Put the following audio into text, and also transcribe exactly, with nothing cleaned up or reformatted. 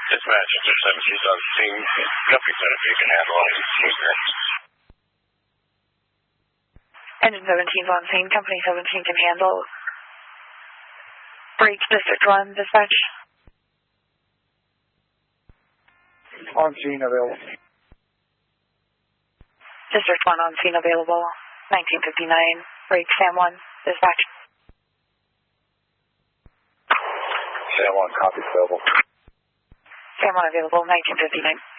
Dispatch, Engine seventeen on scene. Company said if you can handle all these secrets. Engine seventeen's on scene. Company seventeen can handle. Break District one, dispatch. On scene available. District one on scene available. nineteen fifty-nine. Break Sam one, dispatch. Sam one, copy available. Sam one available, nineteen fifty-nine.